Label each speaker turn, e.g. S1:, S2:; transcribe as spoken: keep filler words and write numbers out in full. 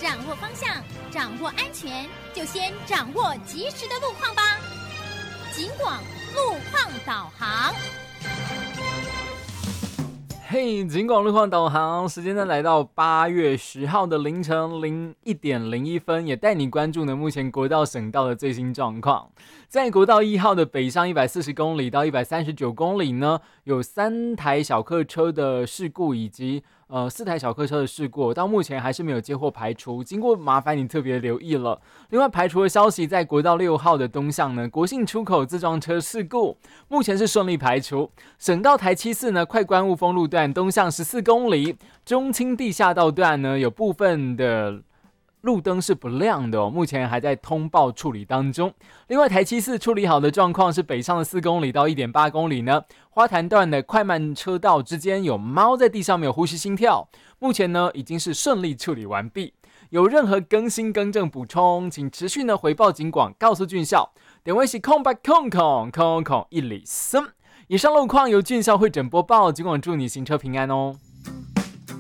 S1: 掌握方向，掌握安全，就先掌握及时的路况吧。警广路况导航。
S2: 嘿，警广路况导航，时间呢来到八月十号的凌晨零一点零一分，也带你关注呢目前国道省道的最新状况。在国道一号的北上一百四十公里到一百三十九公里呢，有三台小客车的事故以及呃四台小客车的事故，到目前还是没有接获排除，经过麻烦你特别留意了。另外排除的消息，在国道六号的东向呢，国信出口自撞车事故，目前是顺利排除。省道台七四呢，快关雾峰路段东向十四公里，中清地下道段呢有部分的路灯是不亮的哦，目前还在通报处理当中。另外台七四处理好的状况是北上的四公里到 一点八公里呢，花坛段的快慢车道之间有猫在地上没有呼吸心跳，目前呢已经是顺利处理完毕。有任何更新更正补充，请持续呢回报警广，告诉俊孝，点位是空白空空空空一里森。以上路况由俊孝会诊播报，警广祝你行车平安哦。